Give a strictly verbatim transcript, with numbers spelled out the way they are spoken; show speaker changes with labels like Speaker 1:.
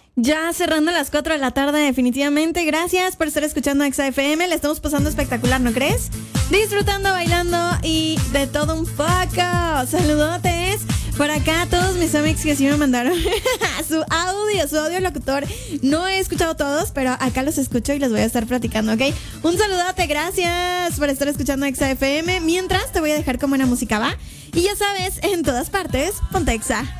Speaker 1: Ya cerrando las cuatro de la tarde, definitivamente. Gracias por estar escuchando Exa F M. La estamos pasando espectacular, ¿no crees? Disfrutando, bailando y de todo un poco. Saludotes. Por acá todos mis amics que sí me mandaron su audio, su audio locutor. No he escuchado todos, pero acá los escucho y les voy a estar platicando, ¿ok? Un saludote, gracias por estar escuchando Exa F M. Mientras te voy a dejar con buena música, ¿va? Y ya sabes, en todas partes, ponte Exa.